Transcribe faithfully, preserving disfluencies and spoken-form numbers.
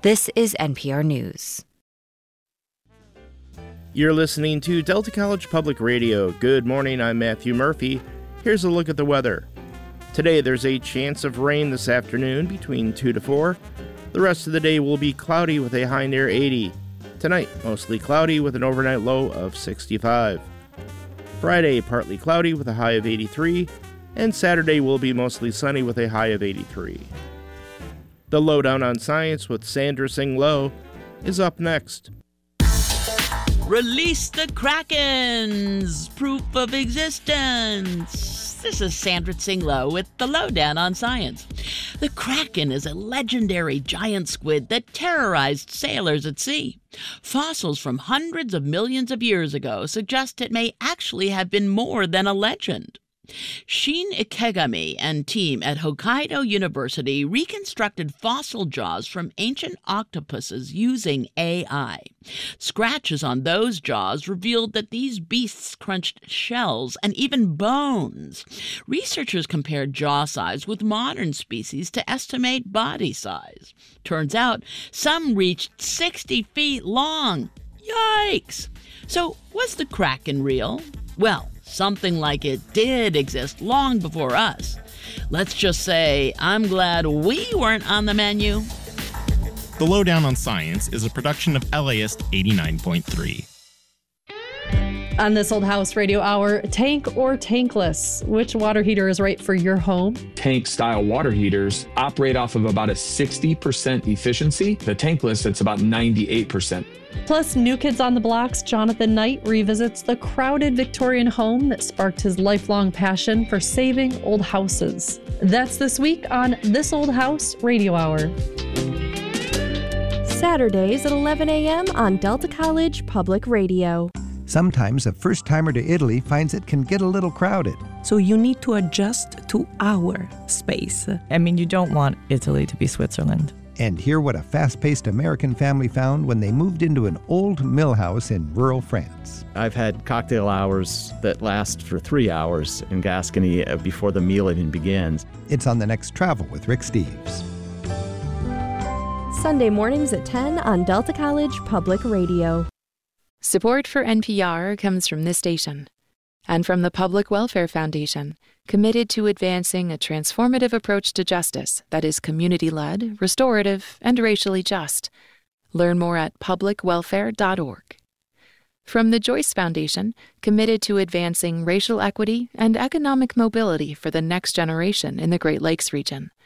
This is N P R News. You're listening to Delta College Public Radio. Good morning, I'm Matthew Murphy. Here's a look at the weather. Today there's a chance of rain this afternoon between two to four. The rest of the day will be cloudy with a high near eighty. Tonight, mostly cloudy with an overnight low of sixty-five. Friday, partly cloudy with a high of eighty-three. And Saturday will be mostly sunny with a high of eighty-three. The Lowdown on Science with Sandra Singh Low is up next. Release the Krakens! Proof of existence! This is Sandra Singh Low with the Lowdown on Science. The Kraken is a legendary giant squid that terrorized sailors at sea. Fossils from hundreds of millions of years ago suggest it may actually have been more than a legend. Shin Ikegami and team at Hokkaido University reconstructed fossil jaws from ancient octopuses using A I. Scratches on those jaws revealed that these beasts crunched shells and even bones. Researchers compared jaw size with modern species to estimate body size. Turns out some reached sixty feet long. Yikes! So was the Kraken real? Well, something like it did exist long before us. Let's just say I'm glad we weren't on the menu. The Lowdown on Science is a production of L A S eighty-nine point three. On this Old House Radio Hour, tank or tankless? Which water heater is right for your home? Tank-style water heaters operate off of about a sixty percent efficiency. The tankless, it's about ninety-eight percent. Plus, New Kids on the Block's Jonathan Knight revisits the crowded Victorian home that sparked his lifelong passion for saving old houses. That's this week on This Old House Radio Hour. Saturdays at eleven a.m. on Delta College Public Radio. Sometimes a first-timer to Italy finds it can get a little crowded. So you need to adjust to our space. I mean, you don't want Italy to be Switzerland. And hear what a fast-paced American family found when they moved into an old mill house in rural France. I've had cocktail hours that last for three hours in Gascony before the meal even begins. It's on the next Travel with Rick Steves. Sunday mornings at ten on Delta College Public Radio. Support for N P R comes from this station and from the Public Welfare Foundation, committed to advancing a transformative approach to justice that is community-led, restorative, and racially just. Learn more at public welfare dot org. From the Joyce Foundation, committed to advancing racial equity and economic mobility for the next generation in the Great Lakes region.